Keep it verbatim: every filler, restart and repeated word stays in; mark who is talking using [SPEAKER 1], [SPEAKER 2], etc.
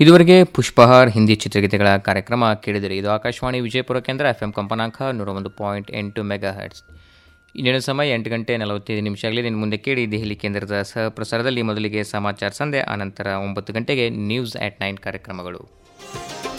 [SPEAKER 1] ಇದುವರೆಗೆ ಪುಷ್ಪಹಾರ್ ಹಿಂದಿ ಚಿತ್ರಗೀತೆಗಳ ಕಾರ್ಯಕ್ರಮ ಕೇಳಿದರೆ. ಇದು ಆಕಾಶವಾಣಿ ವಿಜಯಪುರ ಕೇಂದ್ರ, ಎಫ್ ಎಂ ಕಂಪನಾಂಕ ನೂರ ಒಂದು ಪಾಯಿಂಟ್ ಎಂಟು ಮೆಗಾ ಹರ್ಟ್ಸ್. ಇನ್ನೇನು ಸಮಯ ಎಂಟು ಗಂಟೆ ನಲವತ್ತೈದು ನಿಮಿಷ ಆಗಲಿದೆ. ಇನ್ನು ಮುಂದೆ ಕೇಳಿ ದೆಹಲಿ ಕೇಂದ್ರದ ಸಹ ಪ್ರಸಾರದಲ್ಲಿ ಮೊದಲಿಗೆ ಸಮಾಚಾರ ಸಂಧ್ಯೆ, ಆನಂತರ ಒಂಬತ್ತು ಗಂಟೆಗೆ ನ್ಯೂಸ್ ಆಟ್ ನೈನ್ ಕಾರ್ಯಕ್ರಮಗಳು.